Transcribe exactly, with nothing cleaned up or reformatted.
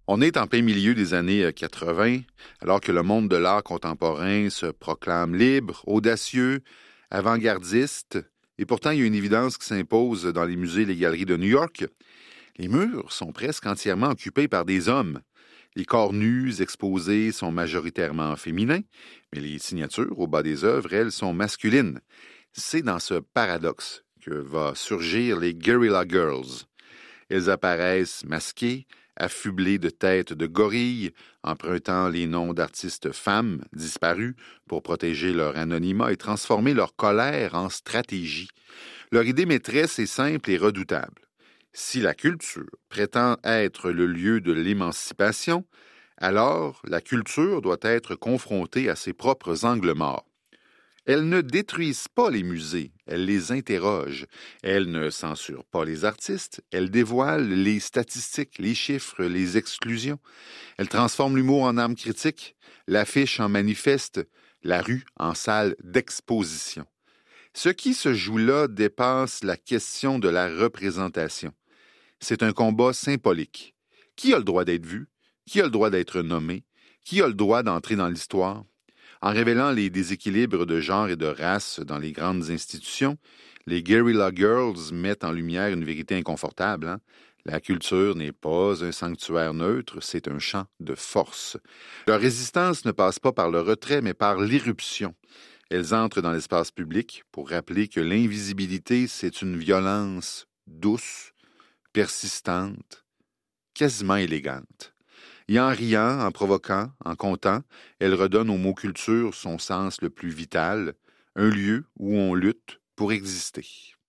On est en plein milieu des années quatre-vingt, alors que le monde de l'art contemporain se proclame libre, audacieux, avant-gardiste, et pourtant il y a une évidence qui s'impose dans les musées et les galeries de New York. Les murs sont presque entièrement occupés par des hommes. Les corps nus exposés sont majoritairement féminins, mais les signatures au bas des œuvres, elles, sont masculines. C'est dans ce paradoxe que va surgir les Guerrilla Girls. Elles apparaissent masquées, affublées de têtes de gorilles, empruntant les noms d'artistes femmes disparues pour protéger leur anonymat et transformer leur colère en stratégie. Leur idée maîtresse est simple et redoutable. Si la culture prétend être le lieu de l'émancipation, alors la culture doit être confrontée à ses propres angles morts. Elles ne détruisent pas les musées, elles les interrogent. Elles ne censurent pas les artistes, elles dévoilent les statistiques, les chiffres, les exclusions. Elles transforment l'humour en arme critique, l'affiche en manifeste, la rue en salle d'exposition. Ce qui se joue là dépasse la question de la représentation. C'est un combat symbolique. Qui a le droit d'être vu? Qui a le droit d'être nommé? Qui a le droit d'entrer dans l'histoire? En révélant les déséquilibres de genre et de race dans les grandes institutions, les Guerrilla Girls mettent en lumière une vérité inconfortable. Hein? La culture n'est pas un sanctuaire neutre, c'est un champ de force. Leur résistance ne passe pas par le retrait, mais par l'irruption. Elles entrent dans l'espace public pour rappeler que l'invisibilité, c'est une violence douce, persistante, quasiment élégante. Et en riant, en provoquant, en comptant, elle redonne au mot culture son sens le plus vital, un lieu où on lutte pour exister.